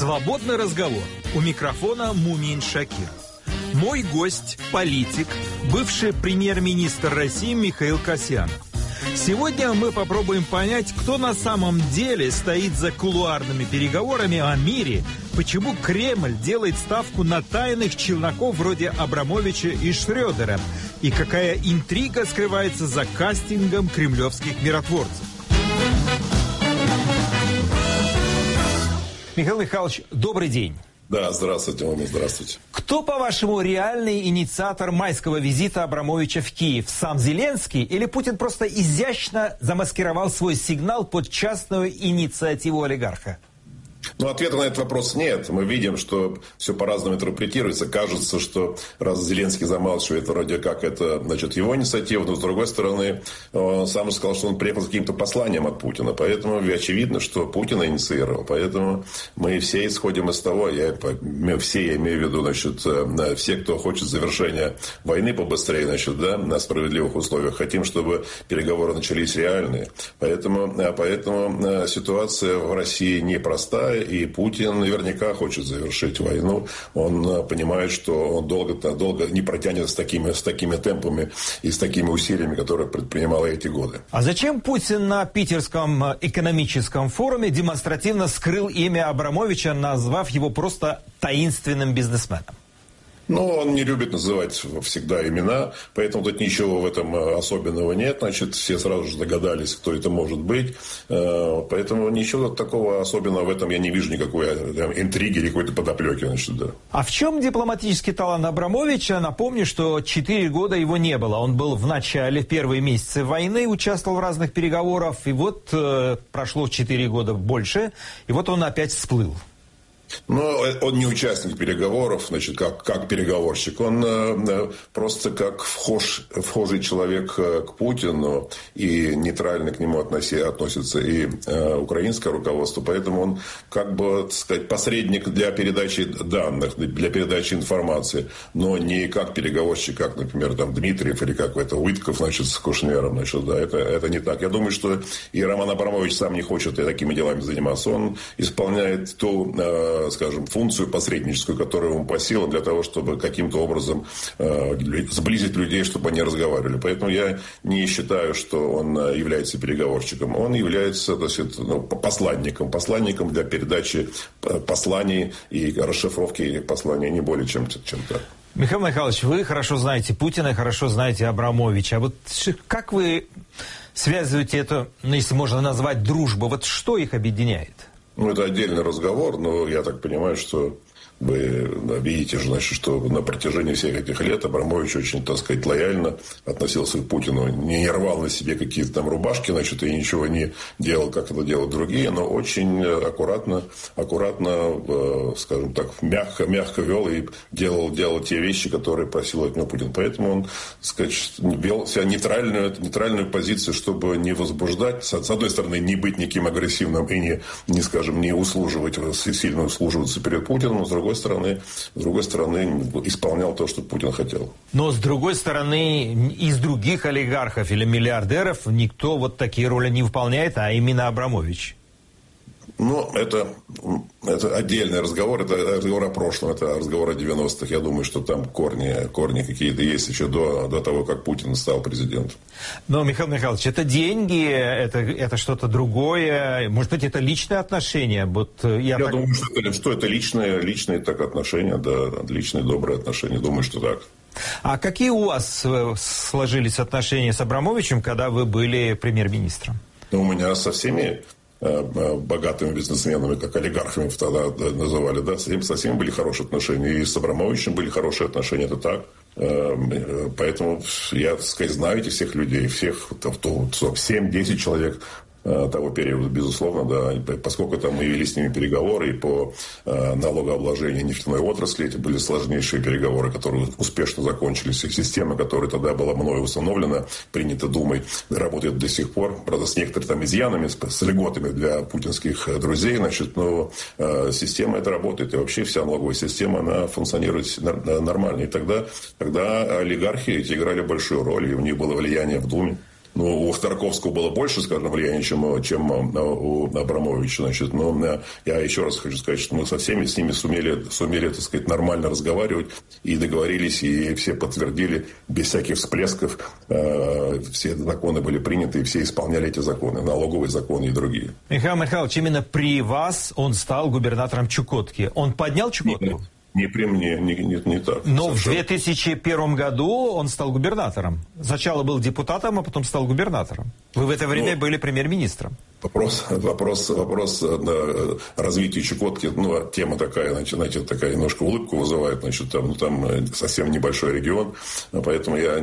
Свободный разговор. У микрофона Мумин Шакир. Мой гость – политик, бывший премьер-министр России Михаил Касьянов. Сегодня мы попробуем понять, кто на самом деле стоит за кулуарными переговорами о мире, почему Кремль делает ставку на тайных челноков вроде Абрамовича и Шрёдера, и какая интрига скрывается за кастингом кремлевских миротворцев. Михаил Михайлович, добрый день. Да, здравствуйте, Мамин, здравствуйте. Кто, по-вашему, реальный инициатор майского визита Абрамовича в Киев? Сам Зеленский или Путин просто изящно замаскировал свой сигнал под частную инициативу олигарха? Ну, ответа на этот вопрос нет. Мы видим, что все по-разному интерпретируется. Кажется, что раз Зеленский замалчивает, вроде как это, значит, его инициатива, но с другой стороны, он сам сказал, что он приехал с каким-то посланием от Путина. Поэтому очевидно, что Путин инициировал. Поэтому мы все исходим из того, я имею в виду, значит, все, кто хочет завершения войны побыстрее, значит, да, на справедливых условиях, хотим, чтобы переговоры начались реальные. Поэтому ситуация в России непростая. И Путин наверняка хочет завершить войну. Он понимает, что он долго не протянет с такими темпами и с такими усилиями, которые предпринимал эти годы. А зачем Путин на Питерском экономическом форуме демонстративно скрыл имя Абрамовича, назвав его просто таинственным бизнесменом? Ну, он не любит называть всегда имена, поэтому тут ничего в этом особенного нет. Значит, все сразу же догадались, кто это может быть. Поэтому ничего такого особенного в этом я не вижу, никакой интриги или какой-то подоплеки. Значит, да. А в чем дипломатический талант Абрамовича? Напомню, что 4 года его не было. Он был в первые месяцы войны, участвовал в разных переговорах. И вот прошло 4 года больше, и вот он опять всплыл. Но он не участник переговоров, значит, как переговорщик. Он просто как вхожий человек к Путину, и нейтрально к нему относится и украинское руководство. Поэтому он, как бы, так сказать, посредник для передачи данных, для передачи информации. Но не как переговорщик, как, например, там, Дмитриев или какой-то Уитков, значит, с Кушнером. Значит, да, это не так. Я думаю, что и Роман Абрамович сам не хочет такими делами заниматься. Он исполняет ту, скажем, функцию посредническую, которую ему по силам, для того, чтобы каким-то образом сблизить людей, чтобы они разговаривали. Поэтому я не считаю, что он является переговорщиком. Он является, то есть, посланником для передачи посланий и расшифровки посланий, не более чем так. Михаил Михайлович, вы хорошо знаете Путина, хорошо знаете Абрамовича. А вот как вы связываете это, если можно назвать, дружбу? Вот что их объединяет? Ну, это отдельный разговор, но я так понимаю, что вы видите же, значит, что на протяжении всех этих лет Абрамович очень, так сказать, лояльно относился к Путину. Не рвал на себе какие-то там рубашки, значит, и ничего не делал, как это делают другие, но очень аккуратно, скажем так, мягко вел и делал те вещи, которые просил от него Путин. Поэтому он, так сказать, вел себя нейтральную позицию, чтобы не возбуждать, с одной стороны, не быть никаким агрессивным и не услуживать, сильно услуживаться перед Путиным, но с другой стороны, исполнял то, что Путин хотел. Но с другой стороны, из других олигархов или миллиардеров никто вот такие роли не выполняет, а именно Абрамович. Ну, это отдельный разговор, это разговор о прошлом, это разговор о 90-х. Я думаю, что там корни какие-то есть еще до того, как Путин стал президентом. Но, Михаил Михайлович, это деньги, это что-то другое, может быть, это личные отношения? Вот я думаю, что это личные так отношения, да, личные добрые отношения, думаю, что так. А какие у вас сложились отношения с Абрамовичем, когда вы были премьер-министром? У меня со всеми богатыми бизнесменами, как олигархами тогда называли, да, со всеми были хорошие отношения. И с Абрамовичем были хорошие отношения, это так. Поэтому я, так сказать, знаю этих всех людей, всех 7-10 человек того периода, безусловно, да, поскольку там мы вели с ними переговоры и по налогообложению нефтяной отрасли, эти были сложнейшие переговоры, которые успешно закончились. Их система, которая тогда была мною установлена, принята Думой, работает до сих пор, правда, с некоторыми там изъянами, с льготами для путинских друзей, значит, но система эта работает, и вообще вся налоговая система, она функционирует нормально. И тогда олигархи эти играли большую роль, и у них было влияние в Думе. Ну, у Ходорковского было больше, скажем, влияния, чем у Абрамовича. Значит, но я еще раз хочу сказать, что мы со всеми с ними сумели, так сказать, нормально разговаривать и договорились, и все подтвердили без всяких всплесков. Все законы были приняты, и все исполняли эти законы, налоговые законы и другие. Михаил Михайлович, именно при вас он стал губернатором Чукотки. Он поднял Чукотку? Не при мне, не так. Но совершенно. в 2001 году он стал губернатором. Сначала был депутатом, а потом стал губернатором. Вы в это время были премьер-министром. Вопрос развития Чукотки, тема такая, значит, такая немножко улыбку вызывает, значит, там совсем небольшой регион, поэтому я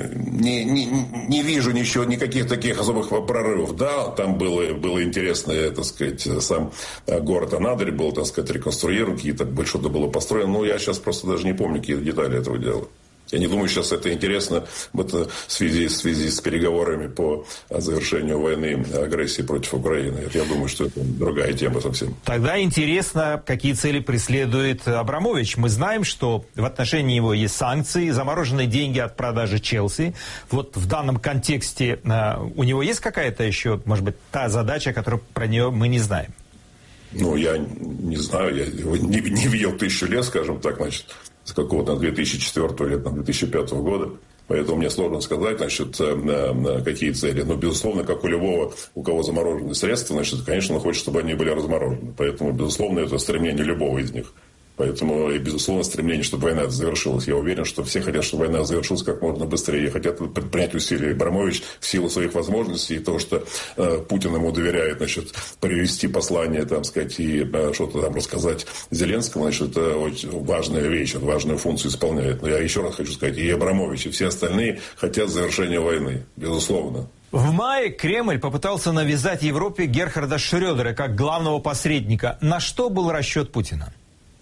не вижу ничего, никаких таких особых прорывов. Да, там было интересно, так сказать, сам город Анадырь был, так сказать, реконструирован, что-то было построено, но я сейчас просто даже не помню, какие детали этого дела. Я не думаю, сейчас это интересно в связи с переговорами по завершению войны, агрессии против Украины. Я думаю, что это другая тема совсем. Тогда интересно, какие цели преследует Абрамович. Мы знаем, что в отношении него есть санкции, замороженные деньги от продажи Челси. Вот в данном контексте у него есть какая-то еще, может быть, та задача, которую про нее мы не знаем? Я не знаю, я его не видел 1000 лет, скажем так, значит, с какого-то 2004 или 2005 года. Поэтому мне сложно сказать, значит, какие цели. Но, безусловно, как у любого, у кого заморожены средства, значит, конечно, он хочет, чтобы они были разморожены. Поэтому, безусловно, это стремление любого из них. Поэтому, и, безусловно, стремление, чтобы война завершилась. Я уверен, что все хотят, чтобы война завершилась как можно быстрее. И хотят предпринять усилия. Абрамович в силу своих возможностей и того, что Путин ему доверяет, значит, привести послание, там, сказать, и что-то там рассказать Зеленскому, значит, это очень важная вещь, важную функцию исполняет. Но я еще раз хочу сказать, и Абрамович, и все остальные хотят завершения войны. Безусловно. В мае Кремль попытался навязать Европе Герхарда Шрёдера как главного посредника. На что был расчет Путина?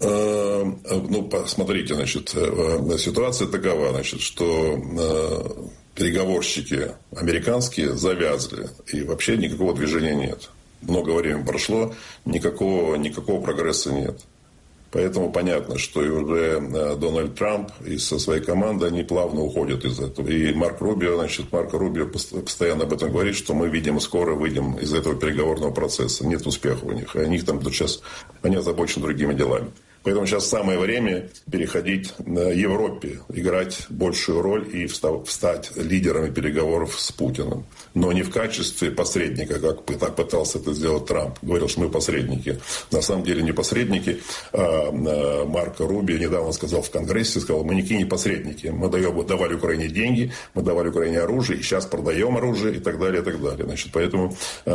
Посмотрите, значит, ситуация такова, значит, что переговорщики американские завязли, и вообще никакого движения нет. Много времени прошло, никакого прогресса нет. Поэтому понятно, что и уже Дональд Трамп и со своей командой, они плавно уходят из этого. И Марко Рубио постоянно об этом говорит, что мы, видимо, скоро выйдем из этого переговорного процесса. Нет успеха у них. Они там сейчас озабочены другими делами. Поэтому сейчас самое время переходить на Европе, играть большую роль и стать лидерами переговоров с Путиным. Но не в качестве посредника, как пытался это сделать Трамп. Говорил, что мы посредники. На самом деле не посредники. Марко Рубио недавно сказал в Конгрессе, мы никакие не посредники. Мы давали Украине деньги, мы давали Украине оружие, и сейчас продаем оружие и так далее, и так далее. Значит, поэтому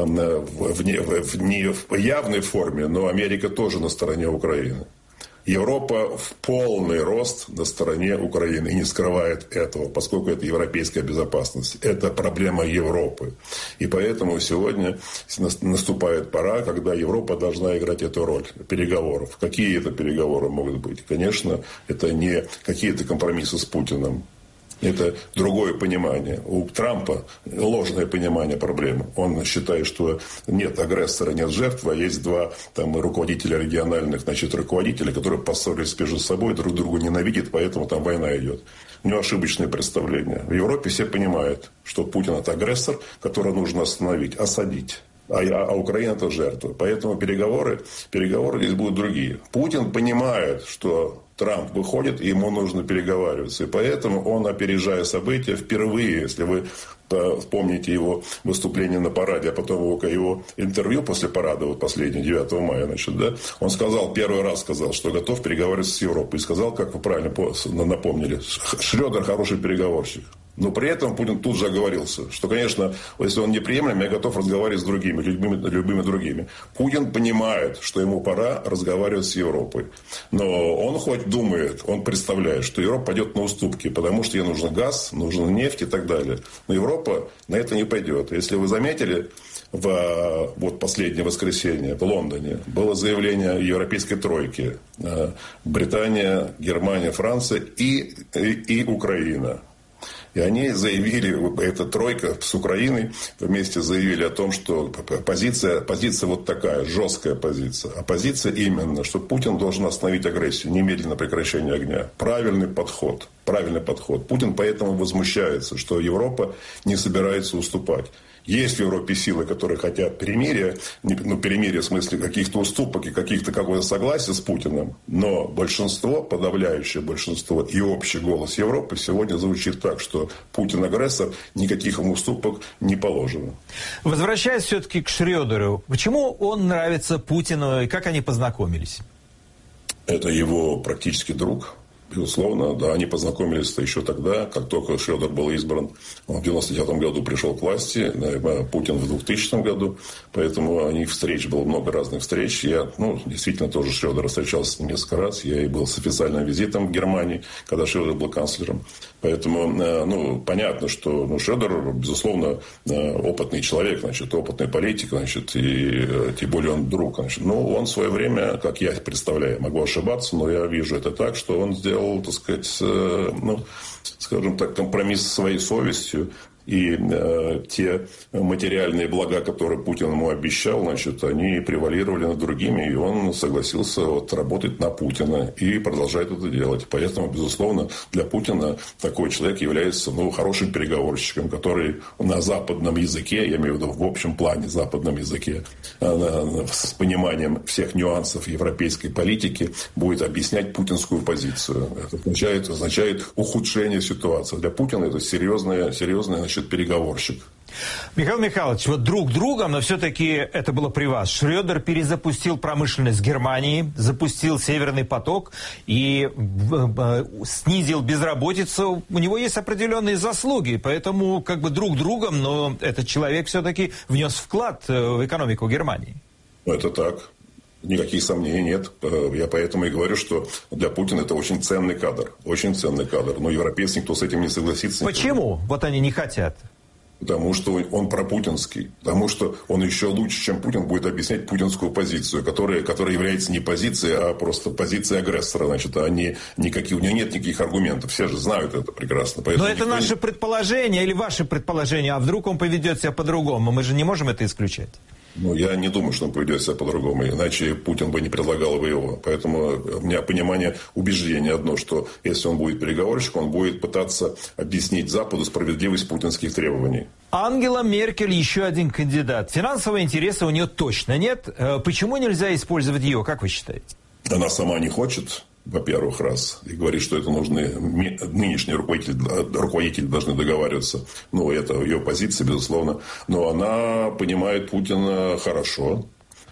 в явной форме, но Америка тоже на стороне Украины. Европа в полный рост на стороне Украины и не скрывает этого, поскольку это европейская безопасность. Это проблема Европы. И поэтому сегодня наступает пора, когда Европа должна играть эту роль переговоров. Какие это переговоры могут быть? Конечно, это не какие-то компромиссы с Путиным. Это другое понимание. У Трампа ложное понимание проблемы. Он считает, что нет агрессора, нет жертвы, а есть два руководителя региональных, руководителя, которые поссорились между собой, друг друга ненавидят, поэтому там война идет. У него ошибочное представление. В Европе все понимают, что Путин – это агрессор, которого нужно остановить, осадить. А Украина – это жертва. Поэтому переговоры здесь будут другие. Путин понимает, что Трамп выходит, и ему нужно переговариваться. И поэтому он, опережая события, впервые, если вы помните его выступление на параде, а потом его интервью после парада, последнее, 9 мая, он первый раз сказал, что готов переговариваться с Европой. И сказал, как вы правильно напомнили, Шрёдер хороший переговорщик. Но при этом Путин тут же оговорился, что, конечно, если он неприемлем, я готов разговаривать с другими, любыми другими. Путин понимает, что ему пора разговаривать с Европой. Но он хоть думает, он представляет, что Европа пойдет на уступки, потому что ей нужен газ, нужна нефть и так далее. Но Европа на это не пойдет. Если вы заметили, в последнее воскресенье в Лондоне было заявление европейской тройки. Британия, Германия, Франция и Украина. И они заявили, эта тройка с Украиной вместе заявили о том, что позиция вот такая, жесткая позиция. А позиция именно, что Путин должен остановить агрессию, немедленно прекращение огня. Правильный подход. Путин поэтому возмущается, что Европа не собирается уступать. Есть в Европе силы, которые хотят перемирия, перемирия в смысле каких-то уступок и какого-то согласия с Путиным, но большинство, подавляющее большинство и общий голос Европы сегодня звучит так, что Путин агрессор, никаких ему уступок не положено. Возвращаясь все-таки к Шрёдеру, почему он нравится Путину и как они познакомились? Это его практически друг. Безусловно, да, они познакомились еще тогда, как только Шрёдер был избран. Он в 1999 году пришел к власти, Путин в 2000 году. Поэтому у них встреч, было много разных встреч. Я, действительно, тоже с Шрёдером встречался с ним несколько раз. Я и был с официальным визитом в Германии, когда Шрёдер был канцлером. Поэтому, понятно, что Шрёдер, безусловно, опытный человек, опытный политик, и тем более он друг. Он в свое время, как я представляю, могу ошибаться, но я вижу это так, что он сделал, так сказать, скажем так, компромисс со своей совестью. И те материальные блага, которые Путин ему обещал, они превалировали над другими. И он согласился работать на Путина и продолжает это делать. Поэтому, безусловно, для Путина такой человек является хорошим переговорщиком, который на западном языке, я имею в виду в общем плане западном языке, с пониманием всех нюансов европейской политики, будет объяснять путинскую позицию. Это означает ухудшение ситуации. Для Путина это серьезная переговорщик. Михаил Михайлович, друг другом, но все-таки это было при вас. Шрёдер перезапустил промышленность Германии, запустил Северный поток и снизил безработицу. У него есть определенные заслуги, поэтому друг другом, но этот человек все-таки внес вклад в экономику Германии. Это так. Никаких сомнений нет. Я поэтому и говорю, что для Путина это очень ценный кадр. Очень ценный кадр. Но европейцы никто с этим не согласится. Почему? Они не хотят. Потому что он пропутинский. Потому что он еще лучше, чем Путин, будет объяснять путинскую позицию, которая является не позицией, а просто позицией агрессора. У него нет никаких аргументов. Все же знают это прекрасно. Но это наше предположение или ваше предположение. А вдруг он поведет себя по-другому? Мы же не можем это исключать. Я не думаю, что он поведет себя по-другому, иначе Путин бы не предлагал бы его. Поэтому у меня понимание, убеждение одно, что если он будет переговорщиком, он будет пытаться объяснить Западу справедливость путинских требований. Ангела Меркель еще один кандидат. Финансового интереса у нее точно нет. Почему нельзя использовать ее, как вы считаете? Она сама не хочет. Во-первых, раз. И говорит, что это нужны нынешние руководители должны договариваться. Это ее позиция, безусловно. Но она понимает Путина хорошо.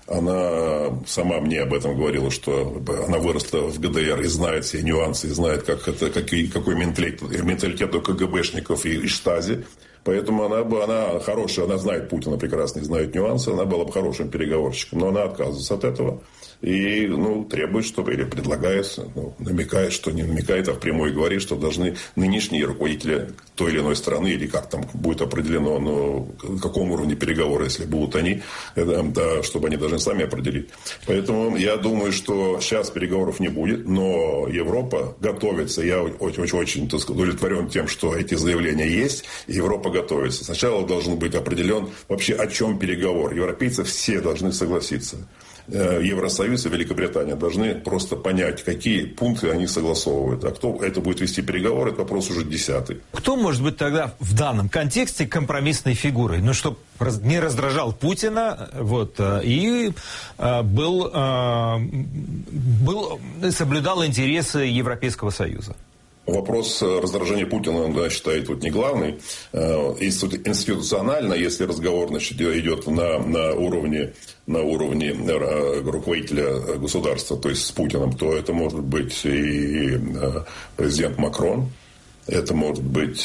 Она сама мне об этом говорила, что она выросла в ГДР и знает все нюансы, и знает, какой менталитет у КГБшников и Штази. Поэтому она хорошая, она знает Путина прекрасно и знает нюансы, она была бы хорошим переговорщиком. Но она отказывается от этого. И требует, чтобы, или предлагает, намекает, что не намекает, а впрямую говорит, что должны нынешние руководители той или иной страны, или как там будет определено, на каком уровне переговоры, если будут они, чтобы они должны сами определить. Поэтому я думаю, что сейчас переговоров не будет, но Европа готовится. Я очень удовлетворен тем, что эти заявления есть, и Европа готовится. Сначала должен быть определен вообще, о чем переговор. Европейцы все должны согласиться. Евросоюз и Великобритания должны просто понять, какие пункты они согласовывают. А кто это будет вести переговоры, это вопрос уже 10-й. Кто может быть тогда в данном контексте компромиссной фигурой? Чтобы не раздражал Путина, и соблюдал интересы Европейского Союза. Вопрос раздражения Путина, он считает не главный. Институционально, если разговор идет на уровне руководителя государства, то есть с Путиным, то это может быть и президент Макрон. Это может быть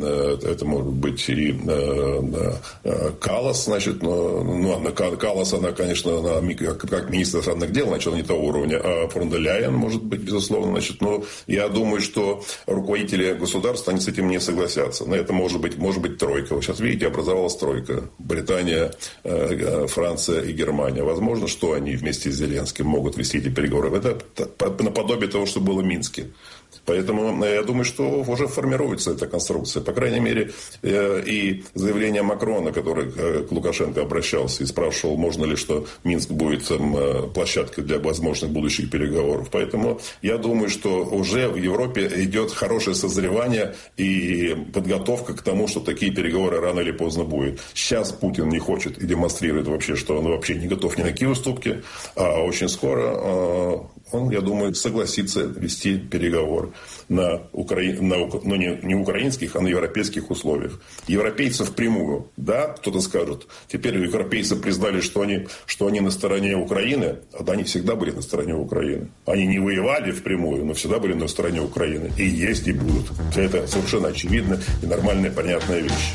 и Каллас, Каллас, она, конечно, как министр иностранных дел, она не того уровня, а фон дер Ляйен, может быть, безусловно, но я думаю, что руководители государства, они с этим не согласятся. Но это может быть тройка. Вы сейчас видите, образовалась тройка. Британия, Франция и Германия. Возможно, что они вместе с Зеленским могут вести эти переговоры. Это наподобие того, что было в Минске. Поэтому я думаю, что уже формируется эта конструкция. По крайней мере, и заявление Макрона, который к Лукашенко обращался и спрашивал, можно ли, что Минск будет площадкой для возможных будущих переговоров. Поэтому я думаю, что уже в Европе идет хорошее созревание и подготовка к тому, что такие переговоры рано или поздно будут. Сейчас Путин не хочет и демонстрирует вообще, что он вообще не готов ни на какие уступки, а очень скоро он, я думаю, согласится вести переговоры не украинских, а на европейских условиях. Европейцы впрямую, да, кто-то скажет, теперь европейцы признали, что они на стороне Украины, а они всегда были на стороне Украины. Они не воевали впрямую, но всегда были на стороне Украины. И есть, и будут. Это совершенно очевидно и нормальная, понятная вещь.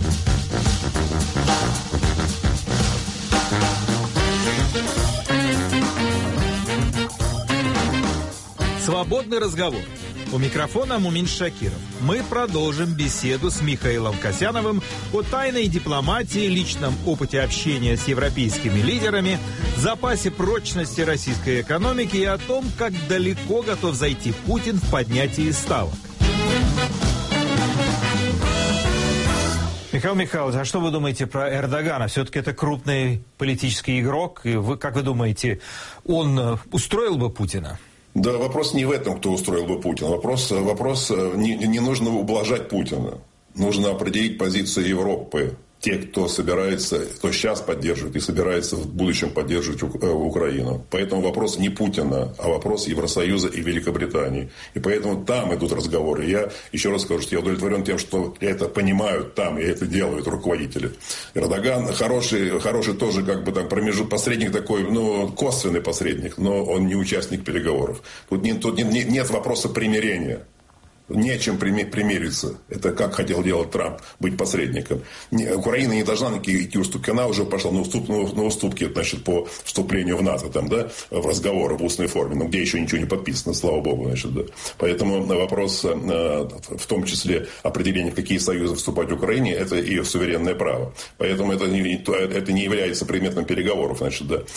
Свободный разговор. У микрофона Мумин Шакиров. Мы продолжим беседу с Михаилом Касьяновым о тайной дипломатии, личном опыте общения с европейскими лидерами, запасе прочности российской экономики и о том, как далеко готов зайти Путин в поднятии ставок. Михаил Михайлович, а что вы думаете про Эрдогана? Все-таки это крупный политический игрок. И вы, как вы думаете, он устроил бы Путина? Да, вопрос не в этом, кто устроил бы Путина. Вопрос не нужно ублажать Путина. Нужно определить позицию Европы. Те, кто собирается, кто сейчас поддерживает и собирается в будущем поддерживать Украину. Поэтому вопрос не Путина, а вопрос Евросоюза и Великобритании. И поэтому там идут разговоры. Я еще раз скажу, что я удовлетворен тем, что это понимают там, и это делают руководители. Эрдоган хороший тоже как бы там посредник такой, косвенный посредник, но он не участник переговоров. Тут нет вопроса примирения. Не о чем примириться. Это как хотел делать Трамп, быть посредником. Украина не должна на какие уступки. Она уже пошла на уступки, значит, по вступлению в НАТО, там, да, в разговоры в устной форме, где еще ничего не подписано, слава богу. Значит, да. Поэтому вопрос, в том числе определения, в какие союзы вступать в Украине, это ее суверенное право. Поэтому это не является предметом переговоров. Значит, да.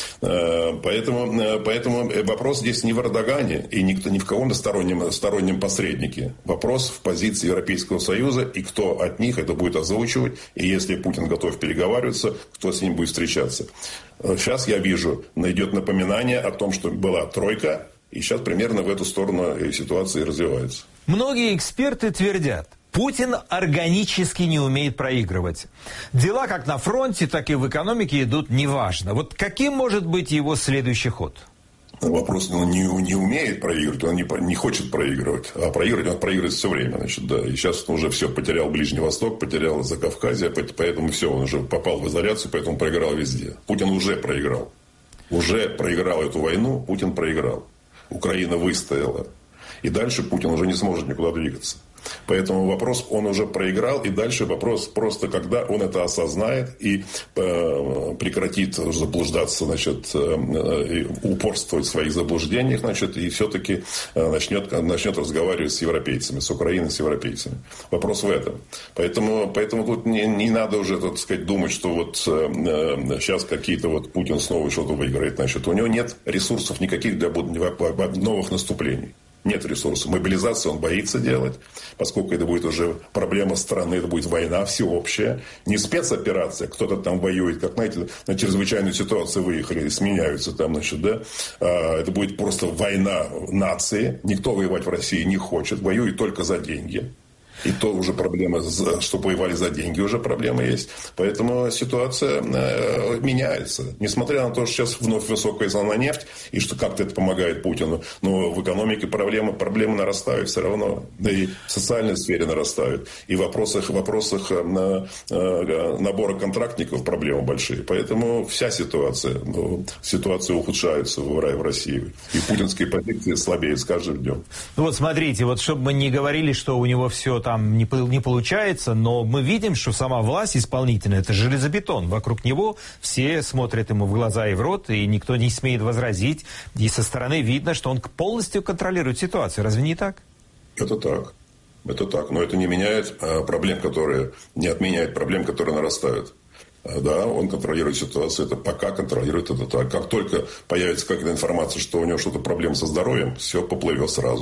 Поэтому вопрос здесь не в Эрдогане и ни в каком-то стороннем посреднике. Вопрос в позиции Европейского Союза, и кто от них это будет озвучивать, и если Путин готов переговариваться, кто с ним будет встречаться. Сейчас я вижу, идет напоминание о том, что была тройка, и сейчас примерно в эту сторону ситуация развивается. Многие эксперты твердят, Путин органически не умеет проигрывать. Дела как на фронте, так и в экономике идут неважно. Вот каким может быть его следующий ход? Вопрос, он не умеет проигрывать, он не хочет проигрывать. А проигрывать он проигрывает все время. Значит, да. И сейчас он уже все потерял Ближний Восток, потерял Закавказье, поэтому все, он уже попал в изоляцию, поэтому проиграл везде. Путин уже проиграл. Уже проиграл эту войну, Путин проиграл. Украина выстояла. И дальше Путин уже не сможет никуда двигаться. Поэтому вопрос он уже проиграл, и дальше вопрос просто, когда он это осознает и прекратит заблуждаться, значит, упорствовать в своих заблуждениях, значит, и все-таки начнет разговаривать с европейцами, с Украиной, с европейцами. Вопрос в этом. Поэтому тут не надо уже, так сказать, думать, что вот сейчас какие-то вот Путин снова что-то выиграет. Значит, у него нет ресурсов никаких для новых наступлений. Нет ресурсов. Мобилизацию он боится делать, поскольку это будет уже проблема страны, это будет война всеобщая. Не спецоперация, кто-то там воюет, как, знаете, на чрезвычайную ситуацию выехали и сменяются там, значит, да. Это будет просто война нации. Никто воевать в России не хочет, воюет только за деньги. И то уже проблема, что воевали за деньги, уже проблема есть. Поэтому ситуация меняется. Несмотря на то, что сейчас вновь высокая цена на нефть, и что как-то это помогает Путину, но в экономике проблемы нарастают все равно. Да и в социальной сфере нарастают. И в вопросах набора контрактников проблемы большие. Поэтому вся ситуация ухудшается в России. И путинские позиции слабеют с каждым днем. Ну вот смотрите, вот чтобы мы не говорили, что у него все там не получается, но мы видим, что сама власть исполнительная – это железобетон. Вокруг него все смотрят ему в глаза и в рот, и никто не смеет возразить. И со стороны видно, что он полностью контролирует ситуацию. Разве не так? Это так. Это так. Но это не меняет не отменяет проблем, которые нарастают. Да, он контролирует ситуацию, это пока контролирует это так. Как только появится какая-то информация, что у него что-то проблемы со здоровьем, все поплывет сразу.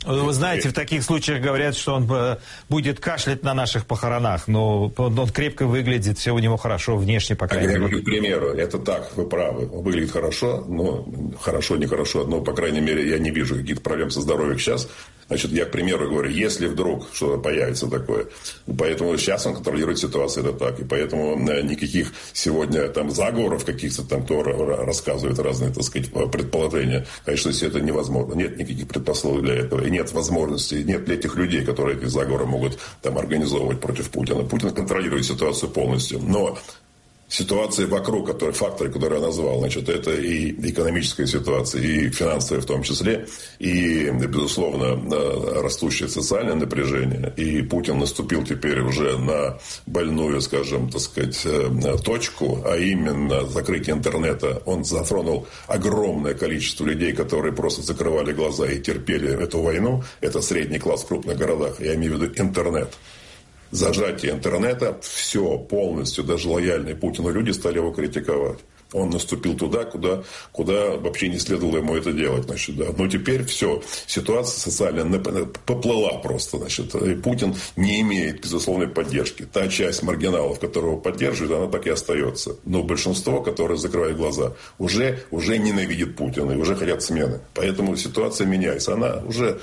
Вы знаете, в таких случаях говорят, что он будет кашлять на наших похоронах, но он крепко выглядит, все у него хорошо, внешне, по крайней мере. Я говорю, к примеру, это так, вы правы, он выглядит хорошо, но хорошо, нехорошо, но, по крайней мере, я не вижу каких-то проблем со здоровьем сейчас. Значит, я, к примеру, говорю, если вдруг что-то появится такое, поэтому сейчас он контролирует ситуацию, это так, и поэтому никаких сегодня там заговоров каких-то там, кто рассказывает разные, так сказать, предположения, конечно, если это невозможно, нет никаких предпосылок для этого, и нет возможности, нет для этих людей, которые эти заговоры могут там организовывать против Путина. Путин контролирует ситуацию полностью, но ситуации вокруг, факторы, которые я назвал, значит, это и экономическая ситуация, и финансовая в том числе, и, безусловно, растущее социальное напряжение. И Путин наступил теперь уже на больную, скажем, так сказать, точку, а именно закрытие интернета. Он затронул огромное количество людей, которые просто закрывали глаза и терпели эту войну. Это средний класс в крупных городах. Я имею в виду интернет. Зажатие интернета, все полностью, даже лояльные Путину люди стали его критиковать. Он наступил туда, куда вообще не следовало ему это делать. Значит, да. Но теперь все, ситуация социальная поплыла просто. Значит, и Путин не имеет безусловной поддержки. Та часть маргиналов, которая его поддерживает, она так и остается. Но большинство, которые закрывают глаза, уже ненавидит Путина и уже хотят смены. Поэтому ситуация меняется. Она уже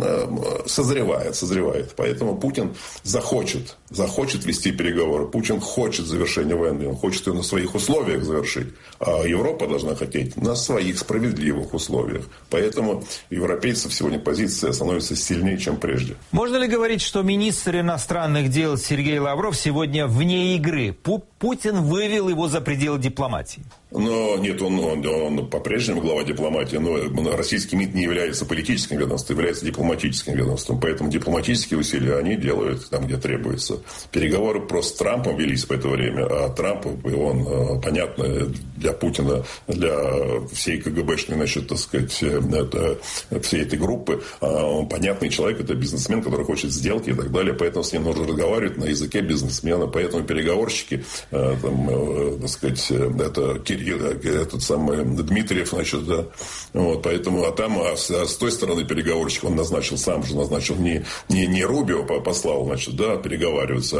созревает. Поэтому Путин захочет вести переговоры. Путин хочет завершения войны. Он хочет ее на своих условиях завершить. А Европа должна хотеть на своих справедливых условиях. Поэтому европейцев сегодня позиция становится сильнее, чем прежде. Можно ли говорить, что министр иностранных дел Сергей Лавров сегодня вне игры? Путин вывел его за пределы дипломатии. Но нет, он по-прежнему глава дипломатии, но российский МИД не является политическим ведомством, является дипломатическим ведомством. Поэтому дипломатические усилия они делают там, где требуется. Переговоры просто с Трампом велись в это время, а Трамп, он, понятно, для Путина, для всей КГБшной, значит, так сказать, всей этой группы, он понятный человек, это бизнесмен, который хочет сделки и так далее, поэтому с ним нужно разговаривать на языке бизнесмена, поэтому переговорщики, там, так сказать, это этот самый Дмитриев, значит, да, вот, поэтому, с той стороны переговорщик он назначил не Рубио послал, значит, да, переговариваться,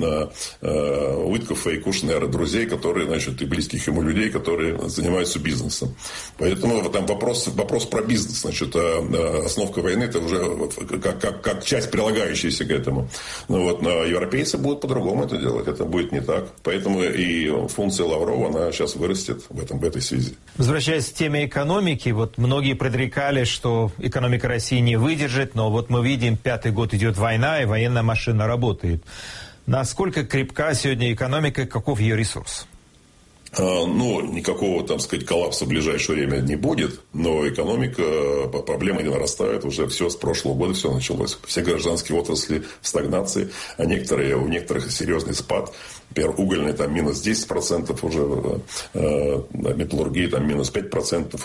а Уиткофа и Кушнера, друзей, которые, значит, и близких ему людей, которые занимаются бизнесом. Поэтому там вопрос про бизнес, значит, основка войны это уже как часть, прилагающаяся к этому. Но европейцы будут по-другому это делать, это будет не так. Поэтому и функция Лаврова, она сейчас вырастет в этой связи. Возвращаясь к теме экономики, вот многие предрекали, что экономика России не выдержит, но вот мы видим, 5-й год идет война, и военная машина работает. Насколько крепка сегодня экономика, каков ее ресурс? Никакого, там сказать, коллапса в ближайшее время не будет, но экономика, проблемы не нарастают, уже все с прошлого года все началось. Все гражданские отрасли в стагнации, а у некоторых серьезный спад. Например, угольная там минус 10% уже, металлургия там минус 5%,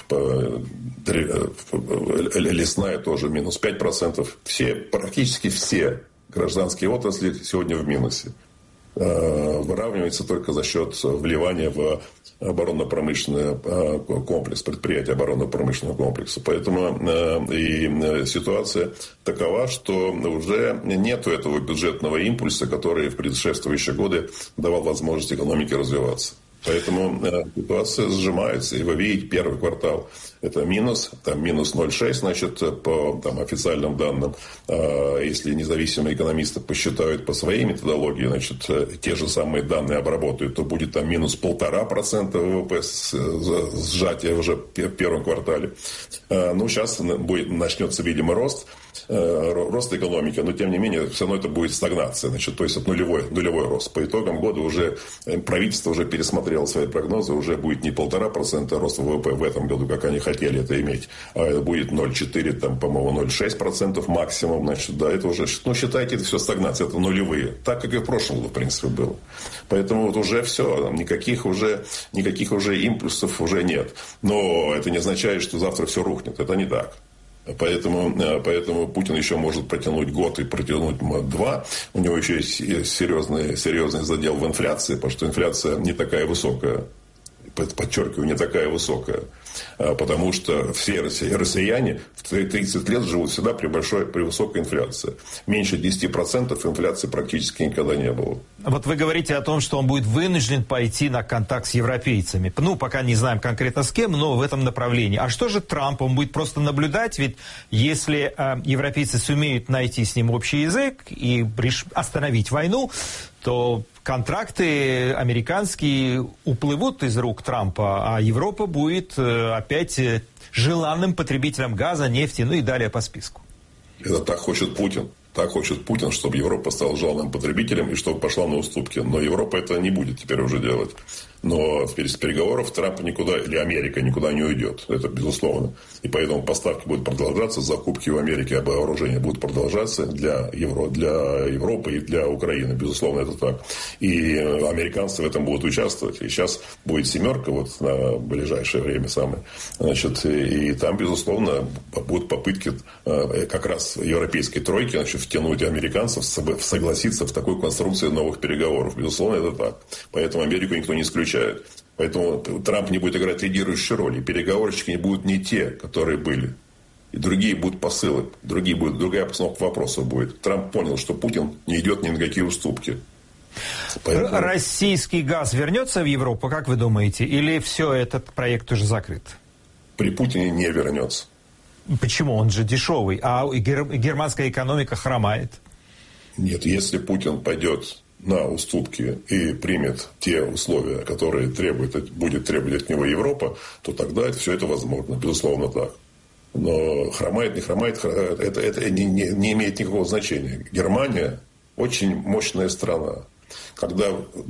лесная тоже минус 5%. Практически все гражданские отрасли сегодня в минусе. Выравнивается только за счет вливания в оборонно-промышленный комплекс, предприятия оборонно-промышленного комплекса. Поэтому и ситуация такова, что уже нет этого бюджетного импульса, который в предшествующие годы давал возможность экономике развиваться. Поэтому ситуация сжимается, и вы видите первый квартал. Это минус 0,6, значит, по официальным данным. Если независимые экономисты посчитают по своей методологии, значит, те же самые данные обработают, то будет там минус 1,5% ВВП сжатие уже в первом квартале. Сейчас начнется, видимо, рост экономики, но тем не менее все равно это будет стагнация, значит, то есть это нулевой рост. По итогам года уже правительство уже пересмотрело свои прогнозы, уже будет не 1,5% роста ВВП в этом году, как они хотели это иметь, а это будет 0,4, там, по-моему, 0,6% максимум, значит, да, это уже, считайте, это все стагнация, это нулевые, так как и в прошлом году, в принципе, было. Поэтому вот уже все, никаких уже импульсов уже нет. Но это не означает, что завтра все рухнет, это не так. Поэтому Путин еще может протянуть год и протянуть 2. У него еще есть серьезный задел в инфляции, потому что инфляция не такая высокая. Подчеркиваю, не такая высокая. Потому что все россияне в 30 лет живут всегда при высокой инфляции. Меньше 10% инфляции практически никогда не было. Вот вы говорите о том, что он будет вынужден пойти на контакт с европейцами. Ну, пока не знаем конкретно с кем, но в этом направлении. А что же Трамп? Он будет просто наблюдать? Ведь если европейцы сумеют найти с ним общий язык и остановить войну, то контракты американские уплывут из рук Трампа, а Европа будет опять желанным потребителем газа, нефти, ну и далее по списку. Это так хочет Путин. Так хочет Путин, чтобы Европа стала желанным потребителем и чтобы пошла на уступки. Но Европа это не будет теперь уже делать. Но с переговоров Трамп никуда, или Америка никуда не уйдет. Это безусловно. И поэтому поставки будут продолжаться, закупки в Америке вооружения будут продолжаться для Европы и для Украины. Безусловно, это так. И американцы в этом будут участвовать. И сейчас будет семерка вот на ближайшее время самое. Значит, и там, безусловно, будут попытки как раз европейской тройки, значит, втянуть американцев, согласиться в такой конструкции новых переговоров. Безусловно, это так. Поэтому Америку никто не исключает. Поэтому Трамп не будет играть лидирующую роль. И переговорщики будут не те, которые были. И другие будут посылы. Другая постановка вопросов будет. Трамп понял, что Путин не идет ни на какие уступки. Поэтому... Российский газ вернется в Европу, как вы думаете? Или все, этот проект уже закрыт? При Путине не вернется. Почему? Он же дешевый. А германская экономика хромает. Нет, если Путин пойдет на уступки и примет те условия, которые будет требовать от него Европа, то тогда все это возможно. Безусловно, так. Но хромает, не хромает, это не имеет никакого значения. Германия очень мощная страна. Когда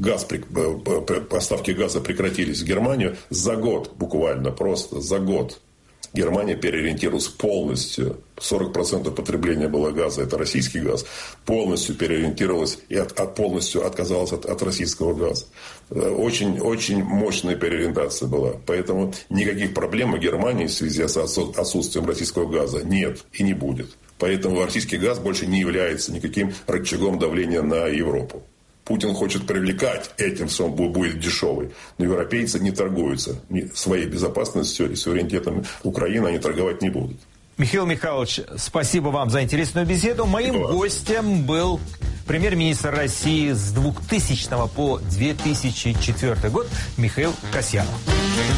поставки газа прекратились в Германию, за год, буквально просто за год, Германия переориентировалась полностью. 40% потребления было газа, это российский газ. Полностью переориентировалась и полностью отказалась от российского газа. Очень, очень мощная переориентация была. Поэтому никаких проблем у Германии в связи с отсутствием российского газа нет и не будет. Поэтому российский газ больше не является никаким рычагом давления на Европу. Путин хочет привлекать этим, что он будет дешевый. Но европейцы не торгуются. Своей безопасностью и суверенитетом Украины они торговать не будут. Михаил Михайлович, спасибо вам за интересную беседу. Моим гостем был премьер-министр России с 2000 по 2004 год Михаил Касьянов.